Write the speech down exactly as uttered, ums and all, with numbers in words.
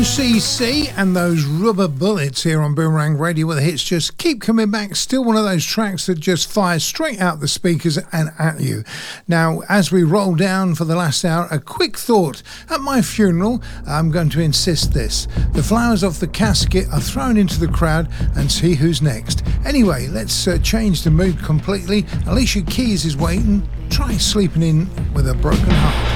M C C and those Rubber Bullets here on Boomerang Radio, where the hits just keep coming back. Still one of those tracks that just fires straight out the speakers and at you. Now, as we roll down for the last hour, a quick thought. At my funeral, I'm going to insist this. The flowers off the casket are thrown into the crowd and see who's next. Anyway, let's uh, change the mood completely. Alicia Keys is waiting. Try sleeping in with a broken heart.